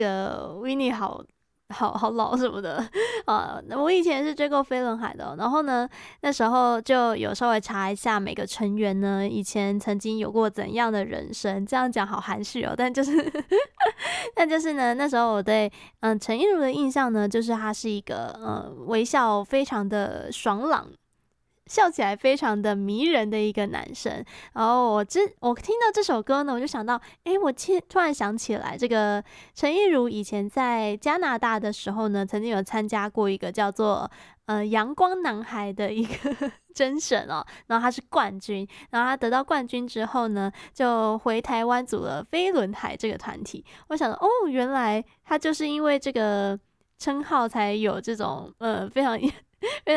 维尼好老什么的我以前是追过飞轮海的然后呢，那时候就有稍微查一下每个成员呢以前曾经有过怎样的人生，这样讲好含蓄但就是但就是呢，那时候我对陈亦儒的印象呢，就是他是一个微笑非常的爽朗。笑起来非常的迷人的一个男生，然后我听到这首歌呢，我就想到，我突然想起来，这个陈亦儒以前在加拿大的时候呢，曾经有参加过一个叫做阳光男孩的一个甄选然后他是冠军，然后他得到冠军之后呢，就回台湾组了飞轮海这个团体。我想原来他就是因为这个称号才有这种非常